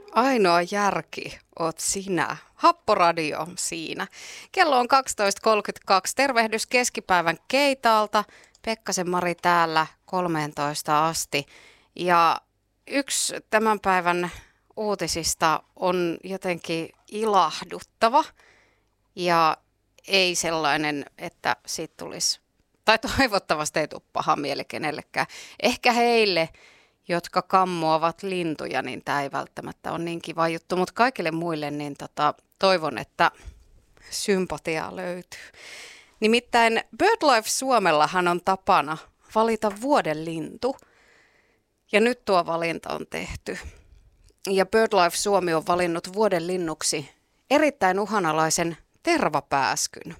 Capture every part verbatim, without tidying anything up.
Ainoa järki oot sinä. Happoradio siinä. Kello on kaksitoista kolmekymmentäkaksi. Tervehdys keskipäivän Keitaalta. Pekkasen Mari täällä kolmeentoista asti. Ja yksi tämän päivän uutisista on jotenkin ilahduttava. Ja ei sellainen, että siitä tulisi, tai toivottavasti ei tule paha mieli kenellekään. Ehkä heille, jotka kammoavat lintuja, niin tämä ei välttämättä ole niin kiva juttu, mutta kaikille muille niin tota, toivon, että sympatiaa löytyy. Nimittäin BirdLife Suomellahan on tapana valita vuoden lintu, ja nyt tuo valinta on tehty. Ja BirdLife Suomi on valinnut vuoden linnuksi erittäin uhanalaisen tervapääskyn.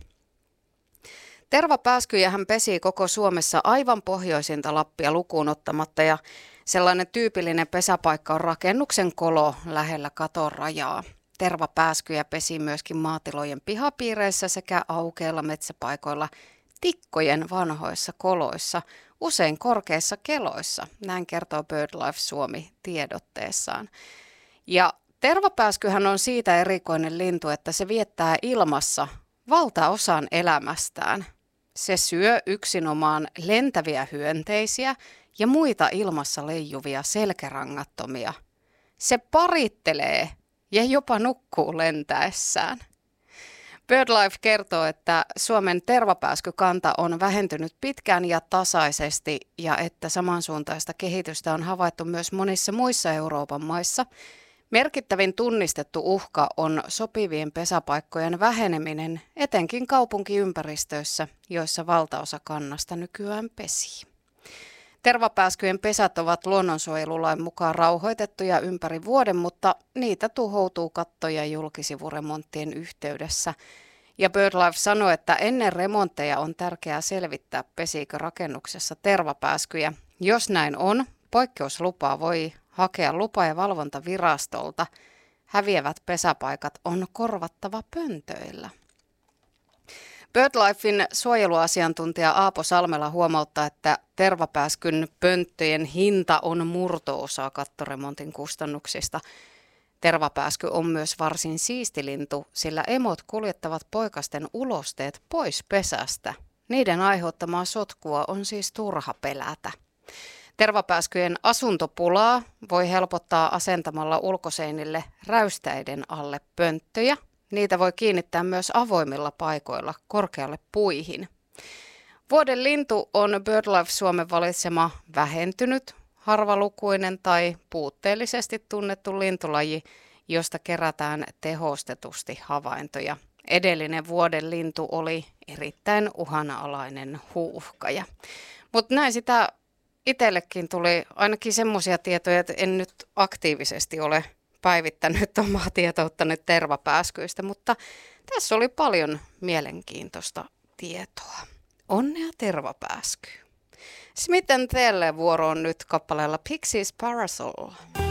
Tervapääskyjähän pesii koko Suomessa aivan pohjoisinta Lappia lukuun ottamatta, ja sellainen tyypillinen pesäpaikka on rakennuksen kolo lähellä katon rajaa. Tervapääskyjä pesii myöskin maatilojen pihapiireissä sekä aukeilla metsäpaikoilla tikkojen vanhoissa koloissa, usein korkeissa keloissa, näin kertoo BirdLife Suomi tiedotteessaan. Ja tervapääskyhän on siitä erikoinen lintu, että se viettää ilmassa valtaosan elämästään. Se syö yksinomaan lentäviä hyönteisiä ja muita ilmassa leijuvia selkärangattomia. Se parittelee ja jopa nukkuu lentäessään. BirdLife kertoo, että Suomen tervapääskykanta on vähentynyt pitkään ja tasaisesti ja että samansuuntaista kehitystä on havaittu myös monissa muissa Euroopan maissa. Merkittävin tunnistettu uhka on sopivien pesäpaikkojen väheneminen, etenkin kaupunkiympäristöissä, joissa valtaosa kannasta nykyään pesii. Tervapääskyjen pesät ovat luonnonsuojelulain mukaan rauhoitettuja ympäri vuoden, mutta niitä tuhoutuu katto- ja julkisivuremonttien yhteydessä. Ja BirdLife sanoi, että ennen remontteja on tärkeää selvittää, pesiikö rakennuksessa tervapääskyjä. Jos näin on, poikkeuslupaa voi hakea lupa- ja valvontavirastolta. Häviävät pesäpaikat on korvattava pöntöillä. BirdLifein suojeluasiantuntija Aapo Salmela huomauttaa, että tervapääskyn pönttöjen hinta on murto-osa kattoremontin kustannuksista. Tervapääsky on myös varsin siisti lintu, sillä emot kuljettavat poikasten ulosteet pois pesästä. Niiden aiheuttamaa sotkua on siis turha pelätä. Tervapääskyjen asuntopulaa voi helpottaa asentamalla ulkoseinille räystäiden alle pönttöjä. Niitä voi kiinnittää myös avoimilla paikoilla korkealle puihin. Vuoden lintu on BirdLife Suomen valitsema vähentynyt, harvalukuinen tai puutteellisesti tunnettu lintulaji, josta kerätään tehostetusti havaintoja. Edellinen vuoden lintu oli erittäin uhanalainen huuhkaja. Mutta näin sitä itsellekin tuli ainakin semmoisia tietoja, että en nyt aktiivisesti ole päivittänyt omaa tietoutta nyt tervapääskyistä, mutta tässä oli paljon mielenkiintoista tietoa. Onnea tervapääskyyn. Smith and Tell vuoro on nyt kappaleella Pixies Parasol.